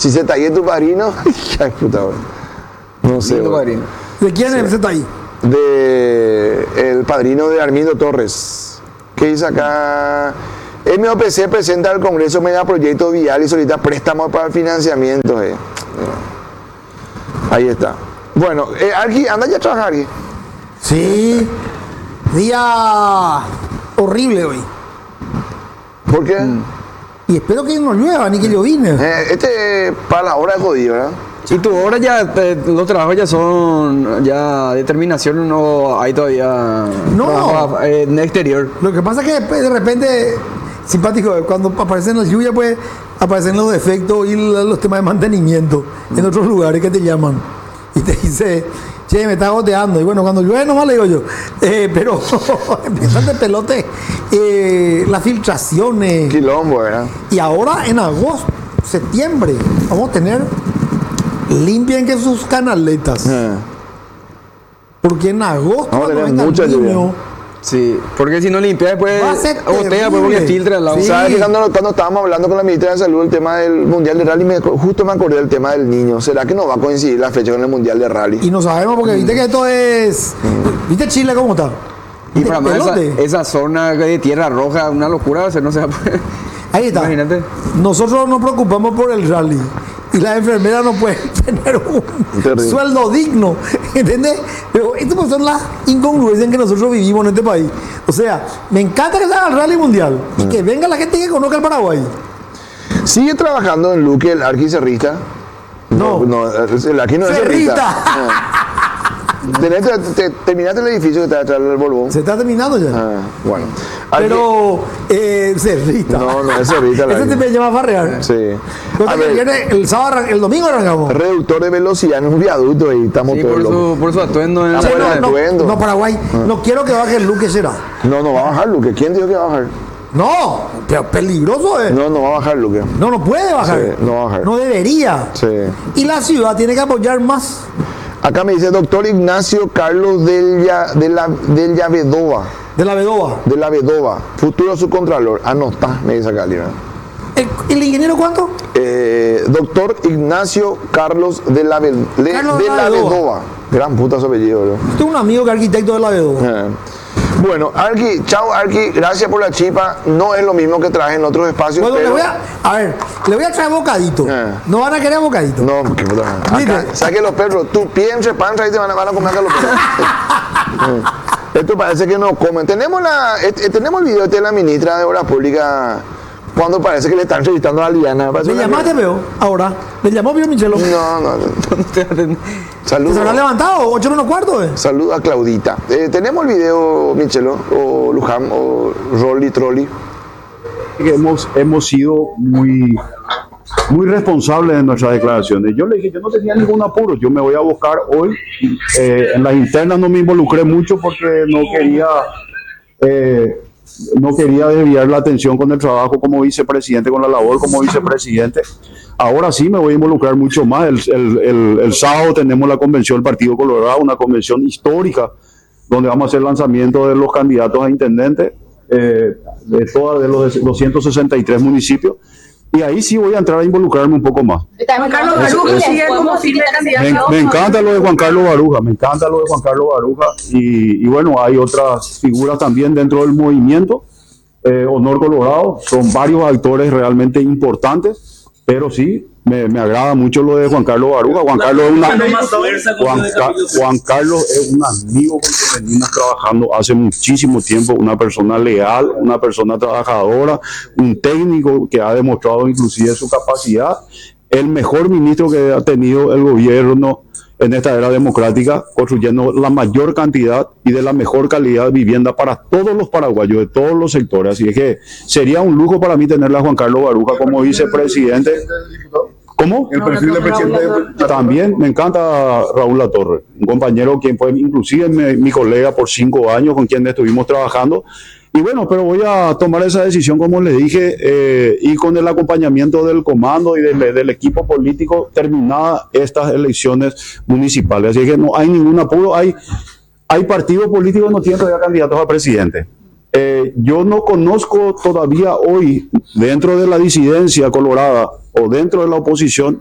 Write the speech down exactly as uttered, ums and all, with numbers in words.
Si se está ahí tu padrino, ay, puta, no sé. ¿De quién sí. es ese ahí? De el padrino de Armindo Torres. ¿Qué dice acá? M O P C presenta al Congreso megaproyecto vial y solicita préstamos para el financiamiento. Eh. Ahí está. Bueno, eh, Arqui, anda ya a trabajar, Arqui. Sí. Día horrible hoy. ¿Por qué? Mm. Y espero que no llueva ni que llovine. Eh, este para la hora de jodido, ¿verdad? Y tu hora ya, eh, los trabajos ya son, ya determinación, no hay todavía no. trabajo eh, en el exterior. Lo que pasa es que de repente, simpático, cuando aparecen las lluvias, pues aparecen los defectos y los temas de mantenimiento mm. en otros lugares que te llaman. Y te dice, che, me está goteando. Y bueno, cuando llueve nomás le digo yo. Eh, pero empiezan de pelote eh, las filtraciones. Quilombo, ¿verdad? Y ahora en agosto, septiembre, vamos a tener, limpien que sus canaletas. Eh. Porque en agosto vamos a tener mucha lluvia. Sí, porque si no limpia después gotea, pues porque filtra al lado. Sí. ¿Sabes que cuando, cuando estábamos hablando con la ministra de Salud el tema del Mundial de Rally, me, justo me acordé del tema del niño? ¿Será que no va a coincidir la fecha con el Mundial de Rally? Y no sabemos porque mm. viste que esto es... Mm. ¿Viste Chile cómo está? Y para más esa, esa zona de tierra roja, una locura, o sea, no se va a poder... Ahí está. Imagínate. Nosotros nos preocupamos por el rally. Y las enfermeras no pueden tener un Terrible. sueldo digno, ¿entendés? Pero estas son las incongruencias en que nosotros vivimos en este país. O sea, me encanta que se haga el rally mundial y que venga la gente que conozca el Paraguay. ¿Sigue trabajando en Luque el Arqui Cerrista? No, no, no el Arqui no es Cerrista. Te, te, ¿Terminaste el edificio que está detrás del Borbón? Se está terminando ya. Ah, bueno. Pero, eh, Cerrita. No, no es Cerrita. Ese te me llama a farrear. Sí. A ver, viene el sábado, el domingo arrancamos. Reductor de velocidad en un viaducto y estamos sí, todos por, locos. su, por su atuendo. En sí, el no, atuendo. No, no, Paraguay. Ah. No quiero que baje el Luque, será. No, no va a bajar Luque. ¿Quién dijo que va a bajar? No, pero peligroso es. No, no va a bajar Luque. No, no puede bajar. Sí, no va a bajar. No debería. Sí. Y la ciudad tiene que apoyar más. Acá me dice doctor Ignacio Carlos del, ya, de la, del Llavedova. ¿De la Vedova? De la Vedova, futuro subcontralor. Ah, no está, me dice acá, ¿El, ¿El ingeniero cuánto? Eh, doctor Ignacio Carlos de la, de, Carlos de, de la Vedova. Vedova. Gran puta su apellido, bro. Tengo un amigo que es arquitecto de la Vedova. Eh. Bueno, Arqui, chao Arqui, gracias por la chipa. No es lo mismo que traje en otros espacios. Bueno, pero... le voy a, a ver, le voy a traer bocadito. Eh. ¿No van a querer bocadito? No, qué puta. Acá, saque los perros, tu pie entre panza y te van a, van a comer acá los perros. Esto parece que no comen. Tenemos la, eh, tenemos el video de la ministra de Obras Públicas cuando parece que le están entrevistando a Liana. ¿Le llamaste, veo? Ahora. ¿Le llamó, vio Michelo? No, no. no. Saludos. ¿Se habrá levantado? ¿Ocho menos cuarto? Eh? Saludos a Claudita. Eh, tenemos el video, Michelo, o Luján, o Rolly, Trolly. Hemos, hemos sido muy, muy responsables en nuestras declaraciones. Yo le dije, yo no tenía ningún apuro, yo me voy a buscar hoy. Eh, en las internas no me involucré mucho porque no quería... Eh, no quería desviar la atención con el trabajo como vicepresidente, con la labor como vicepresidente. Ahora sí me voy a involucrar mucho más. El, el, el, el sábado tenemos la convención del Partido Colorado, una convención histórica, donde vamos a hacer lanzamiento de los candidatos a intendente eh, de todos de los doscientos sesenta y tres municipios. Y ahí sí voy a entrar a involucrarme un poco más. Juan Carlos Baruja sigue como firme candidato. Me, me encanta lo de Juan Carlos Baruja, me encanta lo de Juan Carlos Baruja. Y, y bueno, hay otras figuras también dentro del movimiento. Eh, Honor Colorado, son varios actores realmente importantes, pero sí, me, me agrada mucho lo de Juan Carlos Baruja. Juan Carlos es, una, Juan, Juan Carlos es un amigo con que venimos trabajando hace muchísimo tiempo, una persona leal, una persona trabajadora, un técnico que ha demostrado inclusive su capacidad, el mejor ministro que ha tenido el gobierno en esta era democrática, construyendo la mayor cantidad y de la mejor calidad de vivienda para todos los paraguayos, de todos los sectores. Así es que sería un lujo para mí tenerle a Juan Carlos Baruja como vicepresidente. ¿Cómo? El perfil de presidente. También me encanta Raúl Latorre, un compañero quien fue inclusive mi, mi colega por cinco años, con quien estuvimos trabajando. Y bueno, pero voy a tomar esa decisión, como les dije, eh, y con el acompañamiento del comando y del, del equipo político, terminadas estas elecciones municipales. Así que no hay ningún apuro. Hay, hay partidos políticos que no tienen todavía candidatos a presidente. Eh, yo no conozco todavía hoy, dentro de la disidencia colorada o dentro de la oposición,